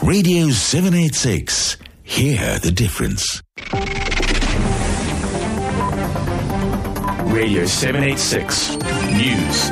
Radio 786. Hear the difference. Radio 786 News.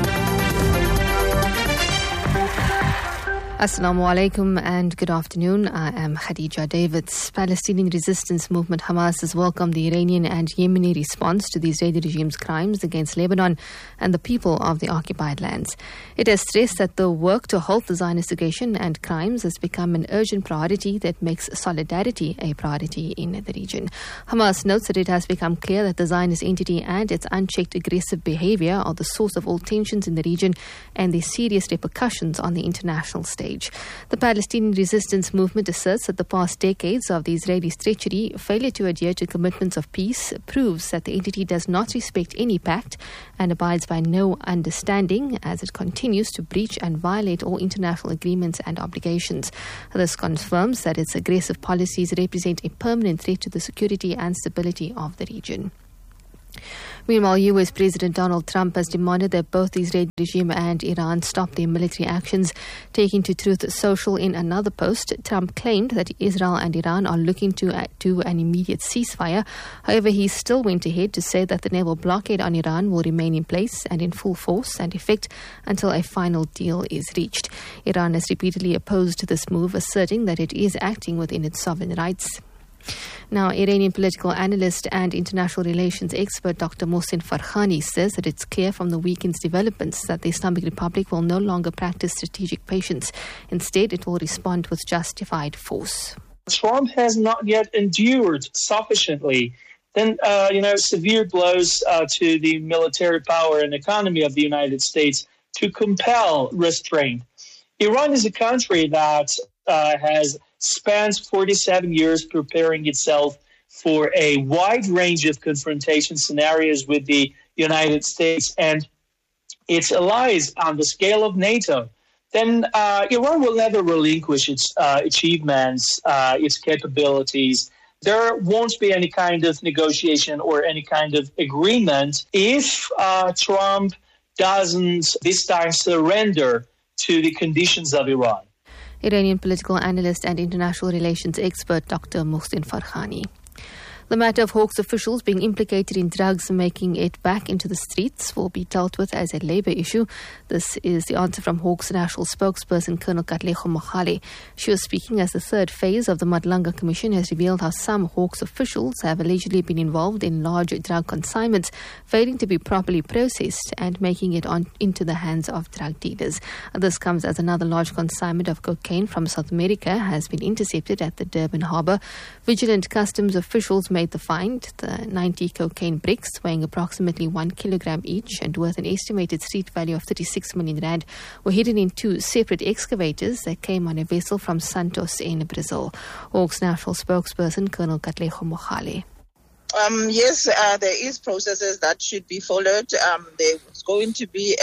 Assalamu alaikum and good afternoon. I am Khadija Davids. Palestinian resistance movement Hamas has welcomed the Iranian and Yemeni response to the Israeli regime's crimes against Lebanon and the people of the occupied lands. It has stressed that the work to halt the Zionist aggression and crimes has become an urgent priority that makes solidarity a priority in the region. Hamas notes that it has become clear that the Zionist entity and its unchecked aggressive behavior are the source of all tensions in the region and their serious repercussions on the international stage. The Palestinian resistance movement asserts that the past decades of the Israelis' treachery, failure to adhere to commitments of peace, proves that the entity does not respect any pact and abides by no understanding as it continues to breach and violate all international agreements and obligations. This confirms that its aggressive policies represent a permanent threat to the security and stability of the region. Meanwhile, US President Donald Trump has demanded that both the Israeli regime and Iran stop their military actions. Taking to Truth Social in another post, Trump claimed that Israel and Iran are looking to do an immediate ceasefire. However, he still went ahead to say that the naval blockade on Iran will remain in place and in full force and effect until a final deal is reached. Iran has repeatedly opposed this move, asserting that it is acting within its sovereign rights. Now, Iranian political analyst and international relations expert Dr. Mohsen Farkhani says that it's clear from the weekend's developments that the Islamic Republic will no longer practice strategic patience. Instead, it will respond with justified force. Trump has not yet endured sufficiently severe blows to the military power and economy of the United States to compel restraint. Iran is a country that has spent 47 years preparing itself for a wide range of confrontation scenarios with the United States and its allies on the scale of NATO. Then Iran will never relinquish its achievements, its capabilities. There won't be any kind of negotiation or any kind of agreement if Trump doesn't this time surrender to the conditions of Iran. Iranian political analyst and international relations expert Dr. Mohsen Farkhani. The matter of Hawks officials being implicated in drugs making it back into the streets will be dealt with as a labour issue. This is the answer from Hawks national spokesperson Colonel Katlego Mogale. She was speaking as the third phase of the Madlanga Commission has revealed how some Hawks officials have allegedly been involved in large drug consignments, failing to be properly processed and making it into the hands of drug dealers. This comes as another large consignment of cocaine from South America has been intercepted at the Durban harbour. Vigilant customs officials made the find. The 90 cocaine bricks weighing approximately 1 kilogram each and worth an estimated street value of 36 million rand were hidden in two separate excavators that came on a vessel from Santos in Brazil. Hawks national spokesperson Colonel Katlego Mogale. Yes, there is processes that should be followed. There's going to be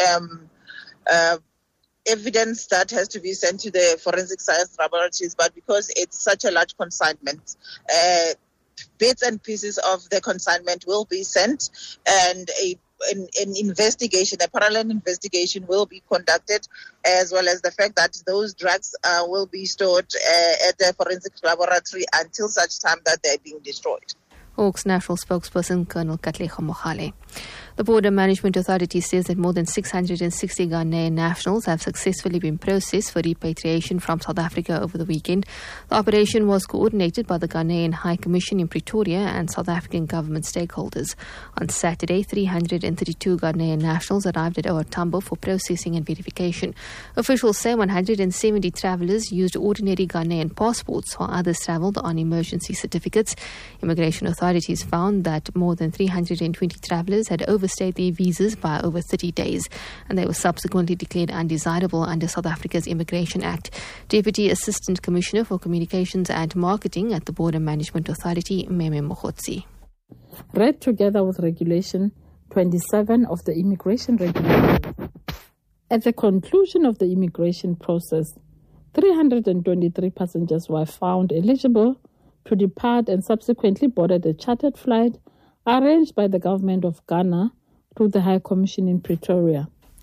evidence that has to be sent to the forensic science laboratories, but because it's such a large consignment, bits and pieces of the consignment will be sent, and an investigation, a parallel investigation will be conducted, as well as the fact that those drugs will be stored at the forensic laboratory until such time that they're being destroyed. Hawks national spokesperson Colonel Katlego Mogale. The Border Management Authority says that more than 660 Ghanaian nationals have successfully been processed for repatriation from South Africa over the weekend. The operation was coordinated by the Ghanaian High Commission in Pretoria and South African government stakeholders. On Saturday, 332 Ghanaian nationals arrived at OR Tambo for processing and verification. Officials say 170 travellers used ordinary Ghanaian passports while others travelled on emergency certificates. Immigration authorities found that more than 320 travellers had overstayed their visas by over 30 days, and they were subsequently declared undesirable under South Africa's Immigration Act. Deputy Assistant Commissioner for Communications and Marketing at the Border Management Authority, Meme Mogotsi. Read together with Regulation 27 of the Immigration Regulations. At the conclusion of the immigration process, 323 passengers were found eligible to depart and subsequently boarded a chartered flight arranged by the government of Ghana through the High Commission in Pretoria.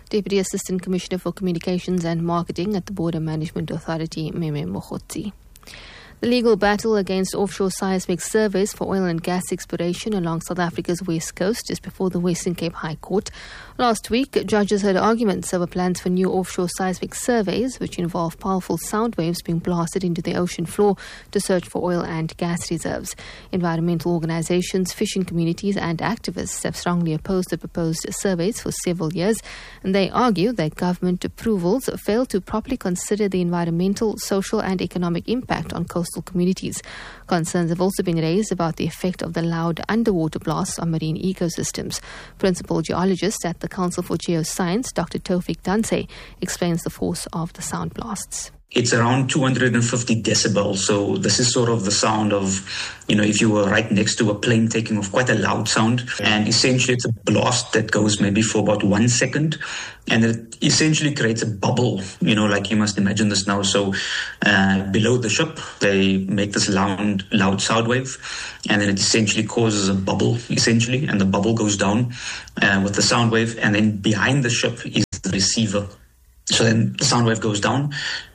Deputy Assistant Commissioner for Communications and Marketing at the Border Management Authority, Meme Mokhotsi. The legal battle against offshore seismic surveys for oil and gas exploration along South Africa's west coast is before the Western Cape High Court. Last week, judges heard arguments over plans for new offshore seismic surveys, which involve powerful sound waves being blasted into the ocean floor to search for oil and gas reserves. Environmental organizations, fishing communities and activists have strongly opposed the proposed surveys for several years, and they argue that government approvals fail to properly consider the environmental, social and economic impact on coastal communities. Concerns have also been raised about the effect of the loud underwater blasts on marine ecosystems. Principal geologist at the Council for Geoscience, Dr. Taufik Danse, explains the force of the sound blasts. It's around 250 decibels. So this is sort of the sound of, if you were right next to a plane taking off, quite a loud sound. And essentially it's a blast that goes maybe for about 1 second. And it essentially creates a bubble, like you must imagine this now. So below the ship, they make this loud sound wave. And then it essentially causes a bubble, essentially. And the bubble goes down with the sound wave. And then behind the ship is the receiver. So then the sound wave goes down,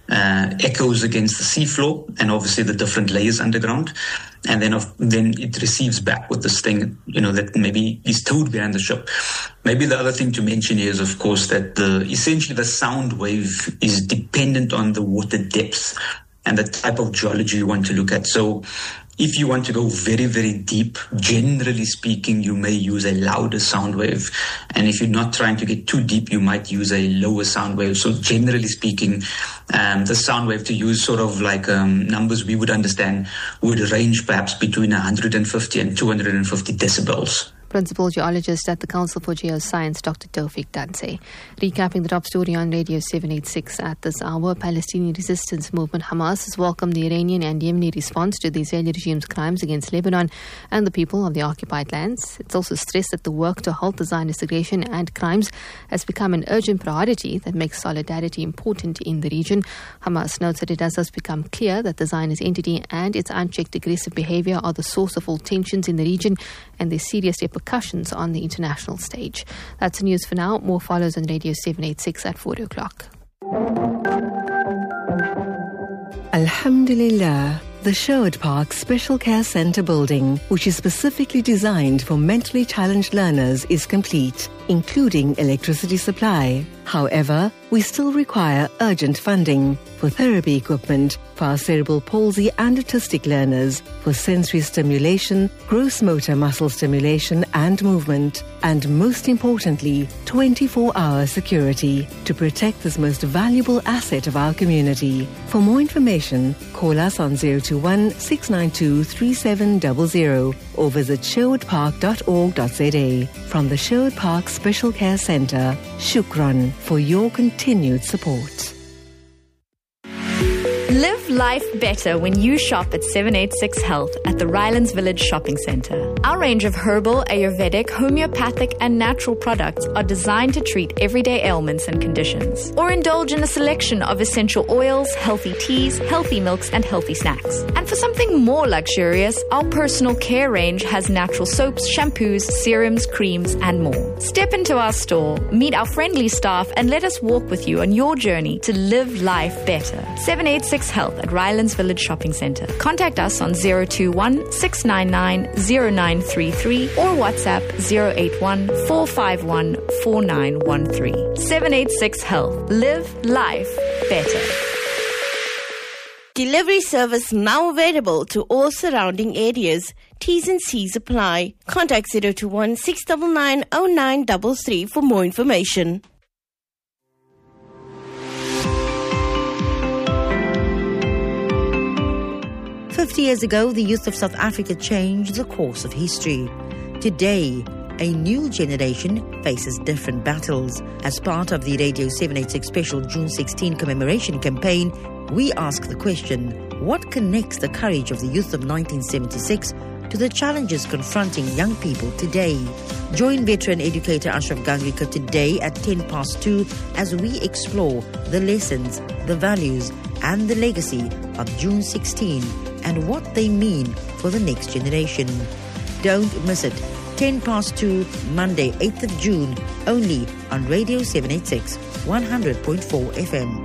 echoes against the seafloor and obviously the different layers underground. And then it receives back with this thing, that maybe is towed behind the ship. Maybe the other thing to mention here is, of course, that essentially the sound wave is dependent on the water depth and the type of geology you want to look at. So if you want to go very, very deep, generally speaking, you may use a louder sound wave. And if you're not trying to get too deep, you might use a lower sound wave. So generally speaking, the sound wave to use sort of like numbers we would understand would range perhaps between 150 and 250 decibels. Principal Geologist at the Council for Geoscience, Dr. Taufik Danse. Recapping the top story on Radio 786 at this hour, Palestinian resistance movement Hamas has welcomed the Iranian and Yemeni response to the Israeli regime's crimes against Lebanon and the people of the occupied lands. It's also stressed that the work to halt the Zionist aggression and crimes has become an urgent priority that makes solidarity important in the region. Hamas notes that it has thus become clear that the Zionist entity and its unchecked aggressive behavior are the source of all tensions in the region and their serious repercussions on the international stage. That's the news for now. More follows on Radio 786 at 4 o'clock. Alhamdulillah. The Sherwood Park Special Care Centre building, which is specifically designed for mentally challenged learners, is complete, including electricity supply. However, we still require urgent funding for therapy equipment for our cerebral palsy and autistic learners, for sensory stimulation, gross motor muscle stimulation and movement, and most importantly, 24-hour security to protect this most valuable asset of our community. For more information, call us on 021 692 3700 or visit sherwoodpark.org.za. From the Sherwood Park Special Care Centre, Shukran for your continued support. Live life better when you shop at 786 Health at the Rylands Village Shopping Centre. Our range of herbal, Ayurvedic, homeopathic and natural products are designed to treat everyday ailments and conditions. Or indulge in a selection of essential oils, healthy teas, healthy milks and healthy snacks. And for something more luxurious, our personal care range has natural soaps, shampoos, serums, creams and more. Step into our store, meet our friendly staff and let us walk with you on your journey to live life better. 786 Health at Rylands Village Shopping Centre. Contact us on 021 699 0933 or WhatsApp 081 451 4913. 786 Health. Live life better. Delivery service now available to all surrounding areas. T's and C's apply. Contact 021 699 0933 for more information. Years ago, the youth of South Africa changed the course of history. Today, a new generation faces different battles. As part of the Radio 786 special June 16 commemoration campaign, we ask the question, what connects the courage of the youth of 1976 to the challenges confronting young people today? Join veteran educator Ashraf Ganglika today at 2:10 as we explore the lessons, the values and the legacy of June 16 and what they mean for the next generation. Don't miss it. 2, Monday, 8th of June, only on Radio 786, 100.4 FM.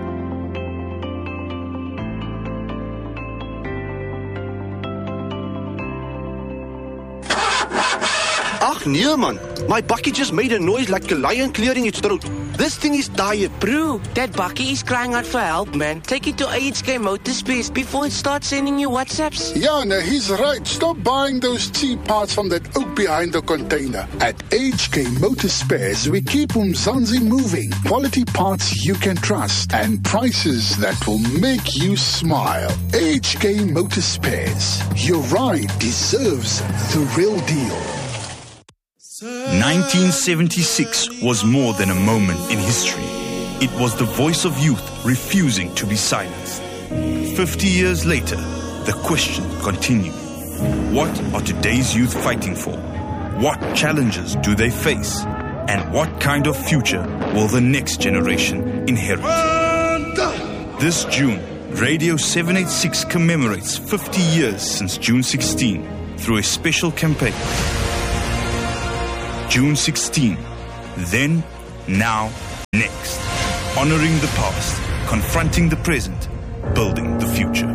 Ach nee man, my bakkie just made a noise like a lion clearing its throat. This thing is tired. Bro, that bakkie is crying out for help, man. Take it to HK Motorspares before it starts sending you WhatsApps. Yeah, no, he's right. Stop buying those cheap parts from that oak behind the container. At HK Motorspares, we keep Umzansi moving. Quality parts you can trust and prices that will make you smile. HK Motorspares. Your ride deserves the real deal. 1976 was more than a moment in history. It was the voice of youth refusing to be silenced. 50 years later, the question continues. What are today's youth fighting for? What challenges do they face? And what kind of future will the next generation inherit? This June, Radio 786 commemorates 50 years since June 16 through a special campaign. June 16, then, now, next. Honoring the past, confronting the present, building the future.